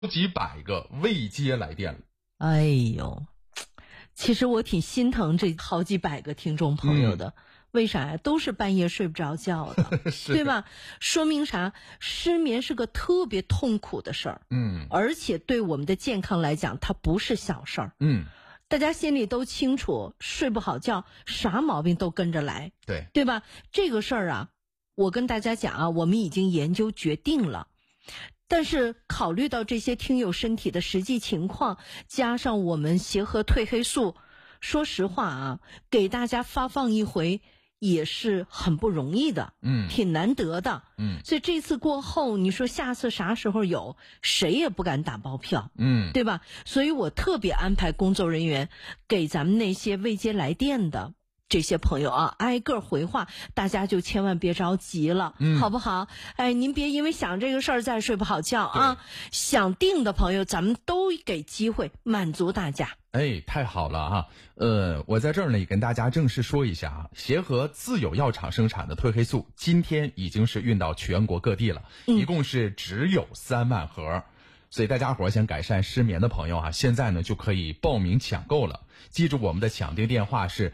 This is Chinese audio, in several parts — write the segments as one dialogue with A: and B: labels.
A: 几百个未接来电了。
B: 哎呦，其实我挺心疼这好几百个听众朋友的。为啥呀？都是半夜睡不着觉的，对吧？说明啥？失眠是个特别痛苦的事儿，而且对我们的健康来讲，它不是小事儿，大家心里都清楚，睡不好觉，啥毛病都跟着来，对吧？这个事儿啊，我跟大家讲啊，我们已经研究决定了。但是考虑到这些听友身体的实际情况，加上我们协和褪黑素，说实话啊，给大家发放一回也是很不容易的，挺难得的，所以这次过后，你说下次啥时候有，谁也不敢打包票，对吧？所以我特别安排工作人员给咱们那些未接来电的这些朋友啊，挨个回话，大家就千万别着急了，好不好？哎，您别因为想这个事儿再睡不好觉啊！想定的朋友，咱们都给机会满足大家。
A: 哎，太好了啊！我在这儿呢也跟大家正式说一下啊，协和自有药厂生产的褪黑素，今天已经是运到全国各地了，一共是只有3万盒。所以大家伙想改善失眠的朋友啊，现在呢就可以报名抢购了。记住我们的抢订电话是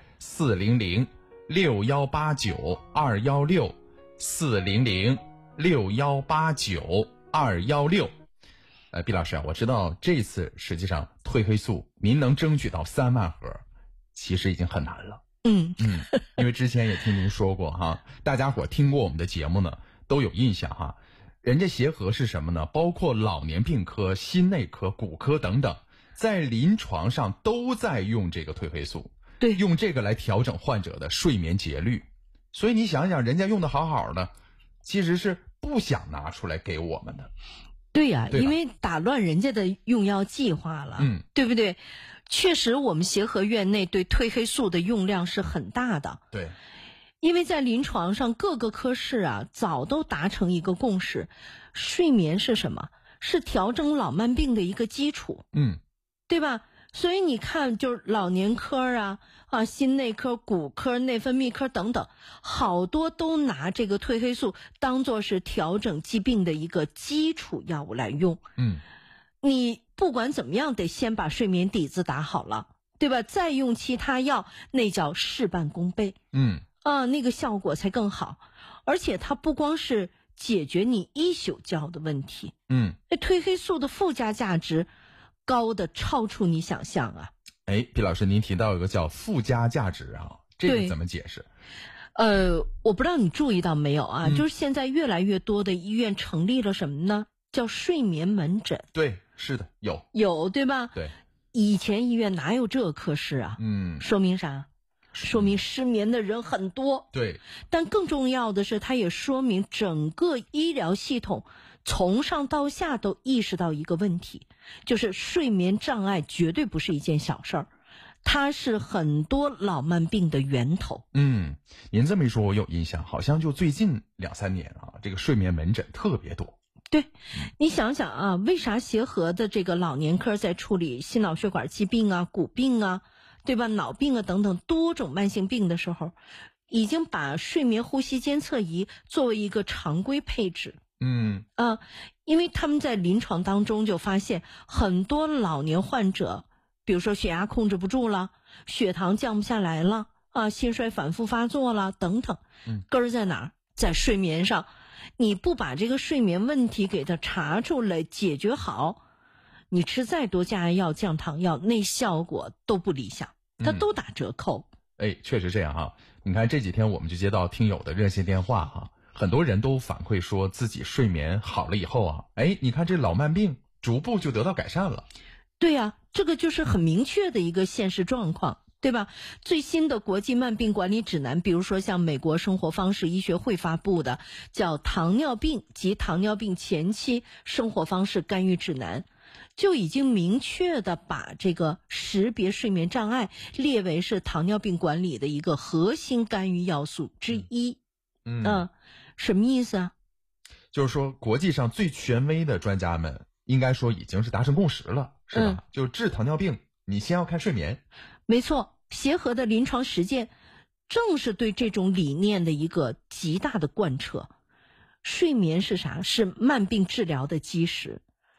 A: 400-6189-216，400-6189-216。毕老师啊，我知道这次实际上褪黑素您能争取到3万盒，其实已经很难了。因为之前也听您说过哈，大家伙听过我们的节目呢，都有印象哈。人家协和是什么呢？包括老年病科、心内科、骨科等等，在临床上都在用这个褪黑素，
B: 对，
A: 用这个来调整患者的睡眠节律。所以你想想，人家用的好好的，其实是不想拿出来给我们的。
B: 对呀，因为打乱人家的用药计划了，对不对？确实，我们协和院内对褪黑素的用量是很大的。
A: 对，
B: 因为在临床上各个科室啊，早都达成一个共识，睡眠是什么？是调整老慢病的一个基础，对吧？所以你看，就是老年科啊，心内科、骨科、内分泌科等等，好多都拿这个褪黑素当作是调整疾病的一个基础药物来用。你不管怎么样，得先把睡眠底子打好了，对吧？再用其他药，那叫事半功倍。那个效果才更好。而且它不光是解决你一宿觉的问题，褪黑素的附加价值高的超出你想象啊！
A: 哎，毕老师，您提到一个叫附加价值啊，这个怎么解释？
B: 我不知道你注意到没有啊，就是现在越来越多的医院成立了什么呢？叫睡眠门诊。
A: 对，是的，
B: 有对吧？
A: 对，
B: 以前医院哪有这科室啊？说明啥？说明失眠的人很多。
A: 对，
B: 但更重要的是，它也说明整个医疗系统从上到下都意识到一个问题，就是睡眠障碍绝对不是一件小事儿，它是很多老慢病的源头。
A: 您这么一说，我有印象，好像就最近2-3年啊，这个睡眠门诊特别多。
B: 对，你想想啊，为啥协和的这个老年科在处理心脑血管疾病啊、骨病啊，对吧？脑病啊等等多种慢性病的时候，已经把睡眠呼吸监测仪作为一个常规配置。因为他们在临床当中就发现很多老年患者，比如说血压控制不住了，血糖降不下来了啊，心衰反复发作了等等，根儿在哪儿？在睡眠上。你不把这个睡眠问题给它查出来解决好，你吃再多降压药、降糖药，那效果都不理想，它都打折扣。
A: 确实这样哈。你看这几天我们就接到听友的热线电话哈，很多人都反馈说自己睡眠好了以后啊，你看这老慢病逐步就得到改善了。
B: 对呀，这个就是很明确的一个现实状况，对吧？最新的国际慢病管理指南，比如说像美国生活方式医学会发布的叫《糖尿病及糖尿病前期生活方式干预指南》，就已经明确的把这个识别睡眠障碍列为是糖尿病管理的一个核心干预要素之一。什么意思啊？
A: 就是说国际上最权威的专家们应该说已经是达成共识了，是吧？就治糖尿病你先要看睡眠。
B: 没错，协和的临床实践正是对这种理念的一个极大的贯彻。睡眠是啥？是慢病治疗的基石。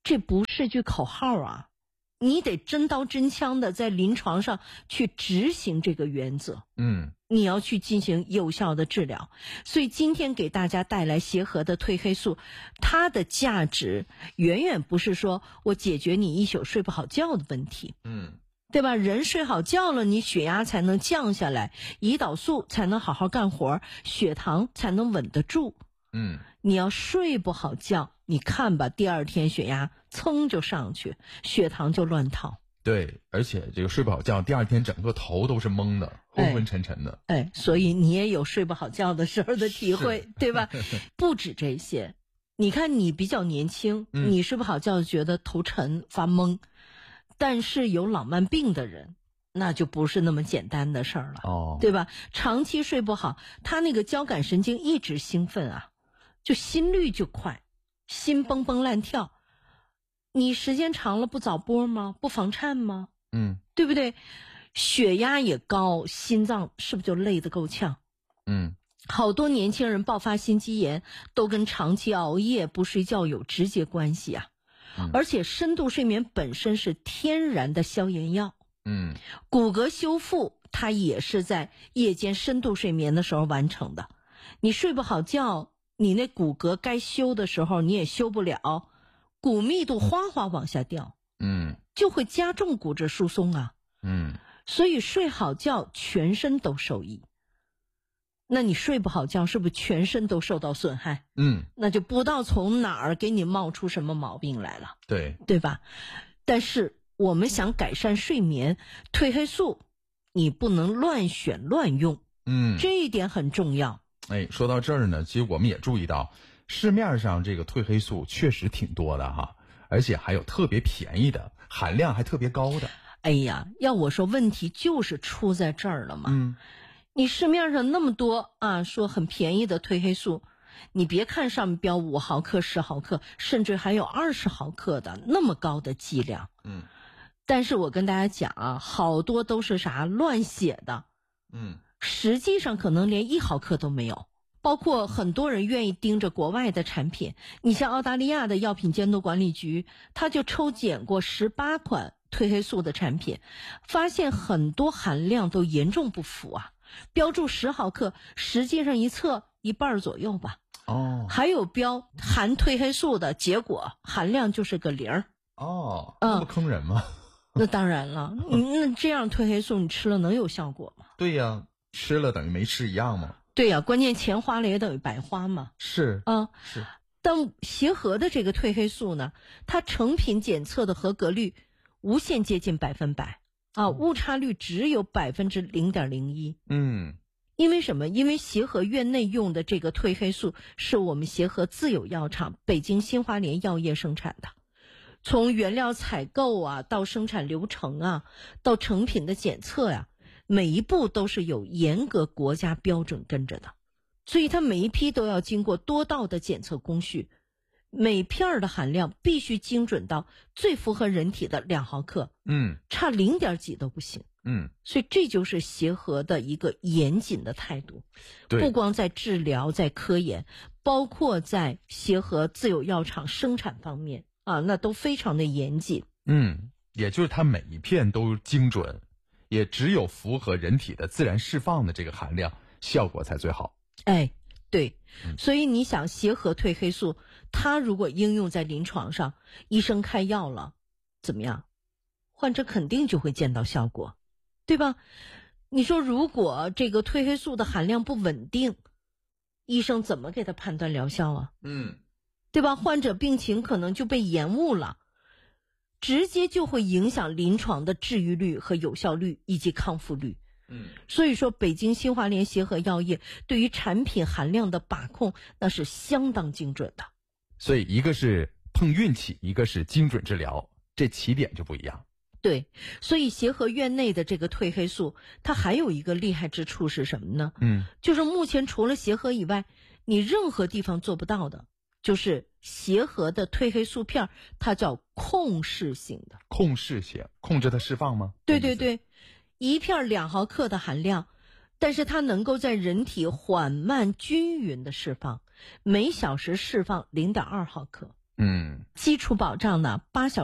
B: 这不是句口号啊，你得真刀真枪的在临床上去执行这个原则。你要去进行有效的治疗。所以今天给大家带来协和的褪黑素，它的价值远远不是说我解决你一宿睡不好觉的问题。对吧？人睡好觉了，你血压才能降下来，胰岛素才能好好干活，血糖才能稳得住。你要睡不好觉，你看吧，第二天血压噌就上去，血糖就乱套。
A: 对，而且这个睡不好觉，第二天整个头都是懵的，昏昏沉沉的。
B: 所以你也有睡不好觉的时候的体会，对吧？不止这些，你看你比较年轻，你睡不好觉觉得头沉发懵，但是有老慢病的人，那就不是那么简单的事儿了，对吧？长期睡不好，他那个交感神经一直兴奋啊，就心率就快，心蹦蹦乱跳。你时间长了不早搏吗？不房颤吗？对不对？血压也高，心脏是不是就累得够呛？好多年轻人爆发心肌炎都跟长期熬夜不睡觉有直接关系啊。而且深度睡眠本身是天然的消炎药。骨骼修复它也是在夜间深度睡眠的时候完成的。你睡不好觉，你那骨骼该修的时候你也修不了，骨密度哗哗往下掉，就会加重骨质疏松啊。所以睡好觉全身都受益。那你睡不好觉是不是全身都受到损害？那就不知道从哪儿给你冒出什么毛病来了，对吧？但是我们想改善睡眠，褪黑素你不能乱选乱用，这一点很重要。
A: 说到这儿呢，其实我们也注意到市面上这个褪黑素确实挺多的哈，而且还有特别便宜的，含量还特别高的。
B: 要我说问题就是出在这儿了嘛。你市面上那么多啊，说很便宜的褪黑素，你别看上面标5毫克、10毫克，甚至还有20毫克的那么高的剂量。但是我跟大家讲啊，好多都是啥乱写的。实际上可能连1毫克都没有。包括很多人愿意盯着国外的产品，你像澳大利亚的药品监督管理局，他就抽检过18款褪黑素的产品，发现很多含量都严重不符啊。标注10毫克，实际上一测1半左右吧。还有标含褪黑素的，结果含量就是个0。
A: 那不坑人吗？
B: 那当然了，那这样褪黑素你吃了能有效果吗？
A: 对呀，吃了等于没吃一样吗？
B: 对呀，关键钱花了也等于白花嘛。
A: 是。
B: 但协和的这个褪黑素呢，它成品检测的合格率无限接近100%啊，误差率只有0.01%。因为什么？因为协和院内用的这个褪黑素是我们协和自有药厂北京新华联药业生产的，从原料采购啊，到生产流程啊，到成品的检测呀，每一步都是有严格国家标准跟着的，所以它每一批都要经过多道的检测工序，每片的含量必须精准到最符合人体的2毫克，差0点几都不行。所以这就是协和的一个严谨的态度，不光在治疗，在科研，包括在协和自有药厂生产方面啊，那都非常的严谨。
A: 也就是它每一片都精准，也只有符合人体的自然释放的这个含量，效果才最好。
B: 对，所以你想协和褪黑素，它如果应用在临床上，医生开药了，怎么样？患者肯定就会见到效果，对吧？你说如果这个褪黑素的含量不稳定，医生怎么给他判断疗效啊？对吧？患者病情可能就被延误了，直接就会影响临床的治愈率和有效率以及康复率。所以说北京新华联协和药业对于产品含量的把控那是相当精准的。
A: 所以一个是碰运气，一个是精准治疗，这起点就不一样。
B: 对，所以协和院内的这个褪黑素，它还有一个厉害之处是什么呢？就是目前除了协和以外，你任何地方做不到的，就是协和的褪黑素片，它叫控释型的。
A: 控释型，控制它释放吗？
B: 对，一片2毫克的含量，但是它能够在人体缓慢均匀的释放，每小时释放0.2毫克。
A: 嗯，
B: 基础保障呢8小时